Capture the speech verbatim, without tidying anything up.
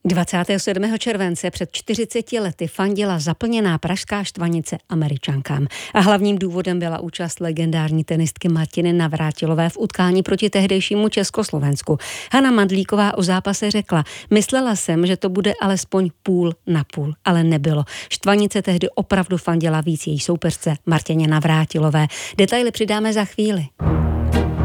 dvacátého sedmého července před čtyřiceti lety fandila zaplněná pražská Štvanice Američankám. A hlavním důvodem byla účast legendární tenistky Martiny Navrátilové v utkání proti tehdejšímu Československu. Hana Mandlíková o zápase řekla: myslela jsem, že to bude alespoň půl na půl, ale nebylo. Štvanice tehdy opravdu fandila víc její soupeřce Martině Navrátilové. Detaily přidáme za chvíli.